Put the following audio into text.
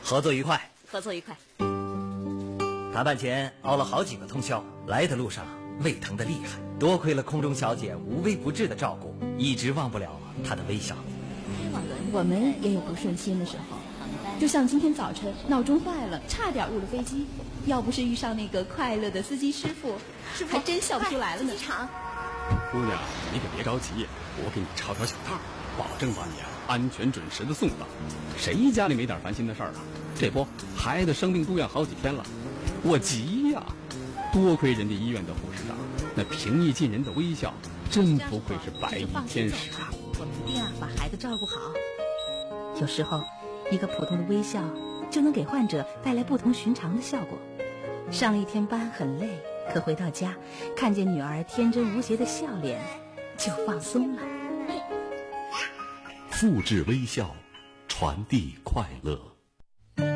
合作愉快， 合作愉快。 谈判前熬了好几个通宵，来的路上胃疼得厉害，多亏了空中小姐无微不至的照顾，一直忘不了她的微笑。 我们也有不顺心的时候，就像今天早晨闹钟坏了，差点误了飞机，要不是遇上那个快乐的司机师傅，还真笑不出来了呢。 姑娘，你可别着急，我给你抄条小道，保证把你安全准时的送到。谁家里没点烦心的事儿啊？这不，孩子生病住院好几天了，我急呀！多亏人家医院的护士长，那平易近人的微笑，真不愧是白衣天使啊！ 我们一定把孩子照顾好。有时候，一个普通的微笑就能给患者带来不同寻常的效果。上了一天班很累，可回到家，看见女儿天真无邪的笑脸，就放松了。 复制微笑，传递快乐。